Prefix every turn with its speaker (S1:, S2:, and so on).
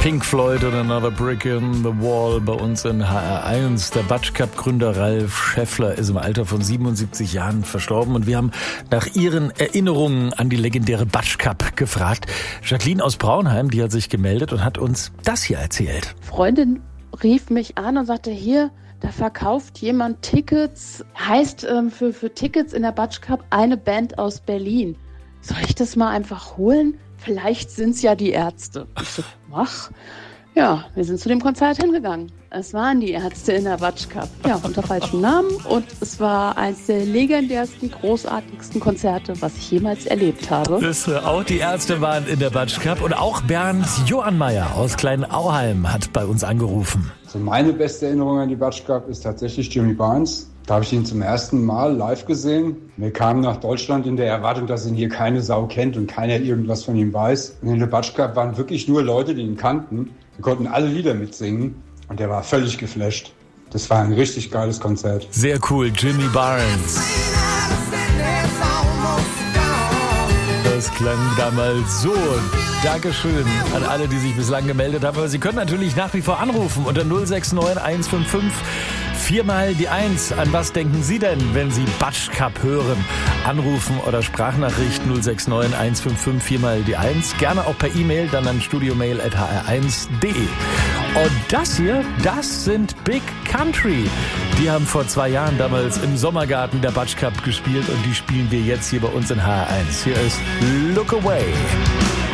S1: Pink Floyd und Another Brick in the Wall bei uns in HR1. Der Batsch Cup-Gründer Ralf Scheffler ist im Alter von 77 Jahren verstorben und wir haben nach ihren Erinnerungen an die legendäre Batsch Cup gefragt. Jacqueline aus Braunheim, die hat sich gemeldet und hat uns das hier erzählt.
S2: Freundin rief mich an und sagte, hier, da verkauft jemand Tickets, heißt für Tickets in der Batsch Cup eine Band aus Berlin. Soll ich das mal einfach holen? Vielleicht sind's ja die Ärzte. Ich so, mach. Ja, wir sind zu dem Konzert hingegangen. Es waren die Ärzte in der Batsch Cup. Ja, unter falschem Namen. Und es war eines der legendärsten, großartigsten Konzerte, was ich jemals erlebt habe.
S1: Auch die Ärzte waren in der Batsch Cup. Und auch Bernd Johannmeier aus Klein-Auheim hat bei uns angerufen.
S3: Also meine beste Erinnerung an die Batsch Cup ist tatsächlich Jimmy Barnes. Da habe ich ihn zum ersten Mal live gesehen. Wir kamen nach Deutschland in der Erwartung, dass ihn hier keine Sau kennt und keiner irgendwas von ihm weiß. Und in der Batsch Cup waren wirklich nur Leute, die ihn kannten. Wir konnten alle Lieder mitsingen und der war völlig geflasht. Das war ein richtig geiles Konzert.
S1: Sehr cool, Jimmy Barnes. Das klang damals so. Dankeschön an alle, die sich bislang gemeldet haben. Aber Sie können natürlich nach wie vor anrufen unter 069 155 4 die 1. An was denken Sie denn, wenn Sie Batsch Cup hören? Anrufen oder Sprachnachricht 069 155 4 die 1. Gerne auch per E-Mail, dann an studiomail@hr1.de. Und das hier, das sind Big Country. Die haben vor 2 Jahren damals im Sommergarten der Batsch Cup gespielt und die spielen wir jetzt hier bei uns in HR1. Hier ist Look Away.